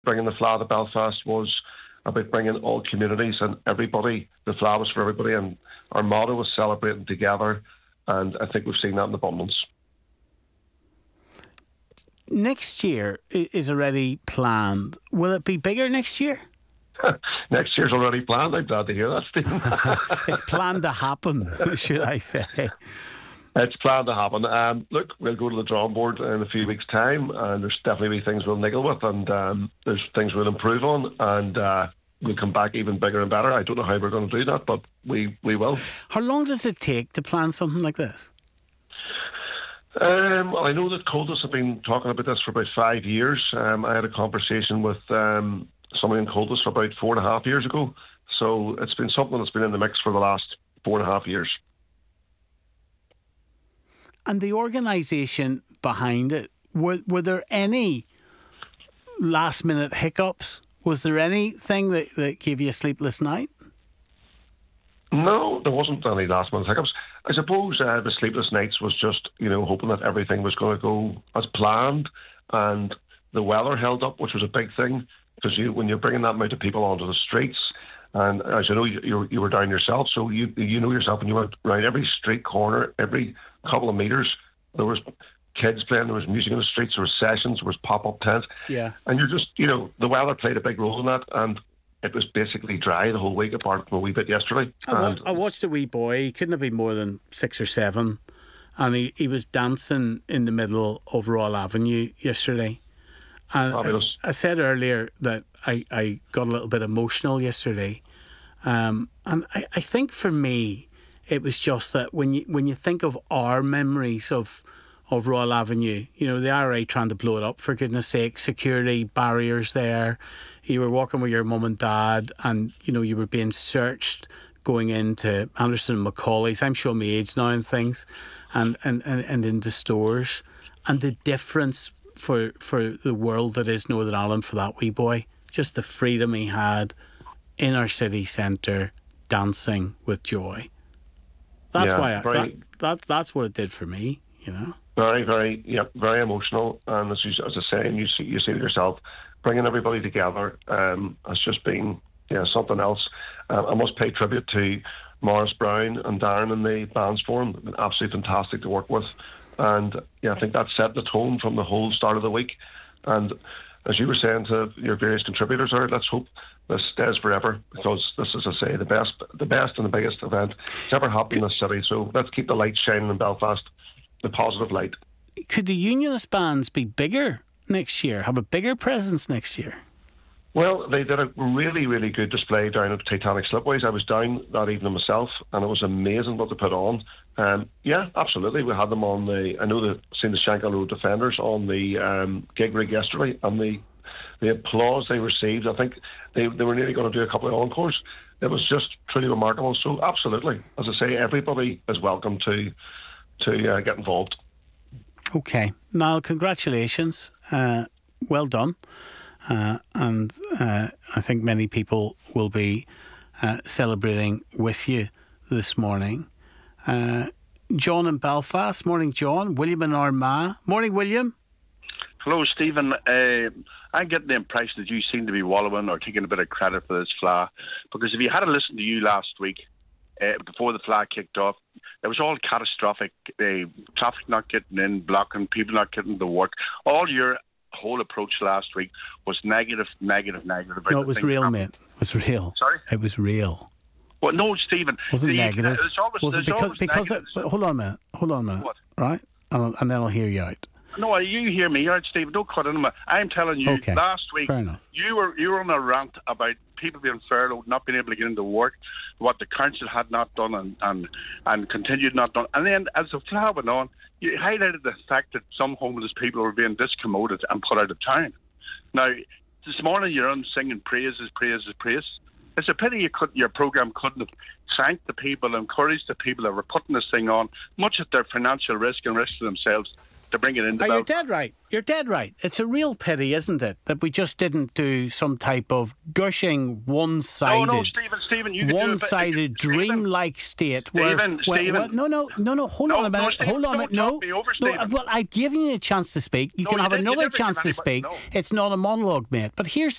bringing the Fleadh to Belfast was about bringing all communities and everybody. The Fleadh was for everybody, and our motto was celebrating together, and I think we've seen that in abundance. Next year is already planned. Will it be bigger next year? Next year's already planned. I'm glad to hear that, Stephen. It's planned to happen, should I say. It's planned to happen. Look, we'll go to the drawing board in a few weeks' time, and there's definitely things we'll niggle with, and there's things we'll improve on, and we'll come back even bigger and better. I don't know how we're going to do that, but we will. How long does it take to plan something like this? Well, I know that Cultus have been talking about this for about 5 years. I had a conversation with somebody in Cultus about 4.5 years ago. So it's been something that's been in the mix for the last 4.5 years. And the organisation behind it, were there any last minute hiccups? Was there anything that gave you a sleepless night? No, there wasn't any last minute hiccups. I suppose the sleepless nights was just, hoping that everything was going to go as planned, and the weather held up, which was a big thing, because when you're bringing that amount of people onto the streets, and as you know, you were down yourself, so you know yourself, and you went around every street corner, every couple of metres, there was kids playing, there was music in the streets, there was sessions, there was pop-up tents. Yeah. And you're just, the weather played a big role in that, and it was basically dry the whole week, apart from a wee bit yesterday. I watched a wee boy. He couldn't have been more than 6 or 7, and he was dancing in the middle of Royal Avenue yesterday. And I said earlier that I got a little bit emotional yesterday, and I think for me it was just that when you think of our memories of Royal Avenue, the IRA trying to blow it up, for goodness sake, security barriers there. You were walking with your mum and dad, and you were being searched going into Anderson and Macaulay's. I'm showing my age now and things, and into stores, and the difference for the world that is Northern Ireland for that wee boy, just the freedom he had in our city centre, dancing with joy. That's that's what it did for me. Very, very, very emotional. And as I say, and you see it yourself, bringing everybody together has just been something else. I must pay tribute to Morris Brown and Darren and the bands forum. They've been absolutely fantastic to work with. And I think that set the tone from the whole start of the week. And as you were saying to your various contributors there, let's hope this stays forever, because this is, as I say, the best and the biggest event that's ever happened in this city. So let's keep the light shining in Belfast, the positive light. Could the unionist bands be bigger next year, have a bigger presence next year? Well, they did a really, really good display down at Titanic Slipways. I was down that evening myself, and it was amazing what they put on. Absolutely. We had them on I know they've seen the Shankill Road Defenders on the gig rig yesterday, and the applause they received, I think they were nearly going to do a couple of encores. It was just truly remarkable. So absolutely, as I say, everybody is welcome to get involved. Okay. Niall, congratulations. Well done. And I think many people will be celebrating with you this morning. John in Belfast. Morning, John. William in Armagh. Morning, William. Hello, Stephen. I get the impression that you seem to be wallowing or taking a bit of credit for this Fleadh, because if you had listened to you last week, before the Fleadh kicked off, it was all catastrophic. Traffic not getting in, blocking, people not getting to work. All your whole approach last week was negative. No, it was real, mate. It was real. Sorry? It was real. Well, no, Stephen. Wasn't negative. Was it because hold on a minute. What? Right? And then I'll hear you out. No, you hear me out, Stephen. Don't cut in. I'm telling you, okay. Last week, fair enough. You were on a rant about people being furloughed, not being able to get into work, what the council had not done and continued not done. And then as the Fleadh went on, you highlighted the fact that some homeless people were being discommoded and put out of town. Now, this morning you're on singing praises. It's a pity your programme couldn't have thanked the people, encouraged the people that were putting this thing on, much at their financial risk and risk to themselves, to bring it into You're dead right. You're dead right. It's a real pity, isn't it, that we just didn't do some type of gushing, one-sided, Stephen, you one-sided, dreamlike state Stephen. No. Hold on a minute. No. Well, I've given you a chance to speak. You can have another chance to speak. No. It's not a monologue, mate. But here's